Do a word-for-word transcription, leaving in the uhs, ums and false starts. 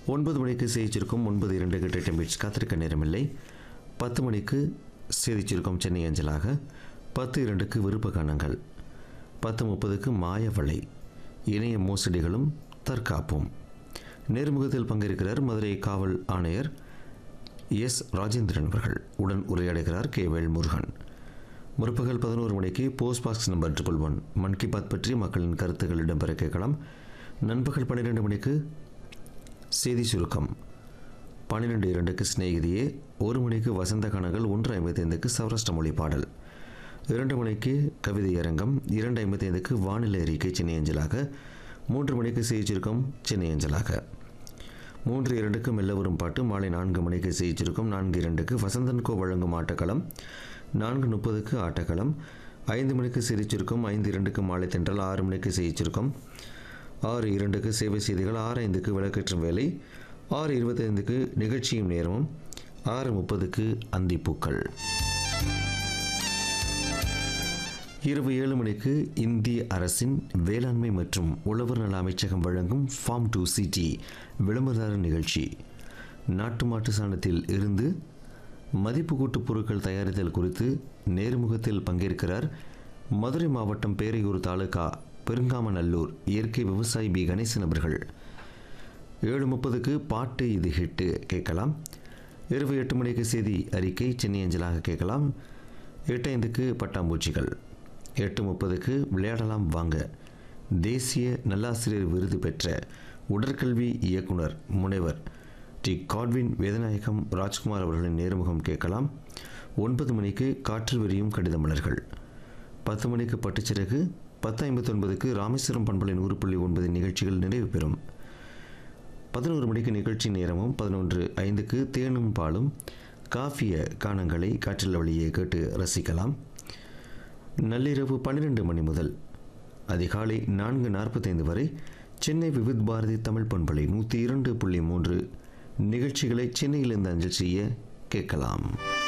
ஒன்பது மணிக்கு செய்திச்சிருக்கும் ஒன்பது இரண்டுக்கு டெட்டன் பீட்ஸ் காத்திருக்க நேரமில்லை. பத்து மணிக்கு செய்திச்சிருக்கும் சென்னை அஞ்சலாக. பத்து இரண்டுக்கு விருப்ப கானங்கள். பத்து முப்பதுக்கு மாயவளை இணைய மோசடிகளும் தற்காப்பும். நேர்முகத்தில் பங்கேற்கிறார் மதுரை காவல் ஆணையர் எஸ் ராஜேந்திரன் அவர்கள். உடன் உரையாடுகிறார் கே வேல்முருகன். முற்பகல் பதினோரு மணிக்கு post box number triple one மன் கி பாத் பற்றி மக்களின் கருத்துக்கள் இடம்பெற கேட்கலாம். நண்பகல் பன்னிரெண்டு மணிக்கு செய்தி சுருக்கம். பன்னிரெண்டு இரண்டுக்கு சிநேகிதியே. ஒரு மணிக்கு வசந்த கானங்கள். ஒன்று ஐம்பத்தி ஐந்துக்கு சௌராஷ்டிர மொழி பாடல். இரண்டு மணிக்கு கவிதை அரங்கம். இரண்டு ஐம்பத்தி ஐந்துக்கு வானிலை அறிக்கை சென்னை அஞ்சலாக. மூன்று மணிக்கு செய்திச்சிருக்கும் சென்னை அஞ்சலாக. மூன்று இரண்டுக்கு மெல்ல வரும் பாட்டு. மாலை நான்கு மணிக்கு செய்திச்சிருக்கும். நான்கு இரண்டுக்கு வசந்தன்கோ வழங்கும் ஆட்டக்களம். நான்கு முப்பதுக்கு ஆட்டக்களம். ஐந்து மணிக்கு செய்திச்சிருக்கும். ஐந்து இரண்டுக்கு மாலை தென்றல். ஆறு மணிக்கு செய்திச்சிருக்கும். ஆறு இரண்டுக்கு சேவை செய்திகள். ஆறு ஐந்துக்கு விளக்கேற்றும் வேலை. ஆறு இருபத்தி ஐந்துக்கு நிகழ்ச்சியும் நேரமும். ஆறு முப்பதுக்கு அந்திப்பூக்கள். இரவு ஏழு மணிக்கு இந்திய அரசின் வேளாண்மை மற்றும் உழவர் நல அமைச்சகம் வழங்கும் ஃபார்ம் டு சிட்டி விளம்பரதாரர் நிகழ்ச்சி. நாட்டு மாட்டு சாணத்தில் இருந்து மதிப்பு கூட்டு பொருட்கள் தயாரித்தல் குறித்து நேர்முகத்தில் பங்கேற்கிறார் மதுரை மாவட்டம் பேரையூர் தாலுகா பெருங்காமநல்லூர் இயற்கை விவசாயி பி கணேசன் அவர்கள். ஏழு முப்பதுக்கு பாட்டு இது ஹிட்டு கேட்கலாம். இரவு எட்டு மணிக்கு செய்தி அறிக்கை சென்னை அஞ்சலாக கேட்கலாம். எட்டு ஐந்துக்கு பட்டாம்பூச்சிகள். எட்டு முப்பதுக்கு விளையாடலாம் வாங்க. தேசிய நல்லாசிரியர் விருது பெற்ற உடற்கல்வி இயக்குனர் முனைவர் டி காட்வின் வேதநாயகம் ராஜ்குமார் அவர்களின் நேர்முகம் கேட்கலாம். ஒன்பது மணிக்கு காற்றில் விரியும் கடித மலர்கள். பத்து மணிக்கு பட்டுச்சிறகு. பத்து ஐம்பத்தி ஒன்பதுக்கு ராமேஸ்வரம் பண்பலை நூறு புள்ளி ஒன்பது நிகழ்ச்சிகள் நிறைவு பெறும். பதினோரு மணிக்கு நிகழ்ச்சி நேரமும். பதினொன்று ஐந்துக்கு தேனும் பாலும் காஃபிய கானங்களை காற்றில் வழியே கேட்டு ரசிக்கலாம். நள்ளிரவு பன்னிரெண்டு மணி முதல் அதிகாலை நான்கு நாற்பத்தைந்து வரை சென்னை விவித் பாரதி தமிழ் பண்பலை நூற்றி இரண்டு புள்ளி மூன்று நிகழ்ச்சிகளை சென்னையிலிருந்து அஞ்சல் செய்ய கேட்கலாம்.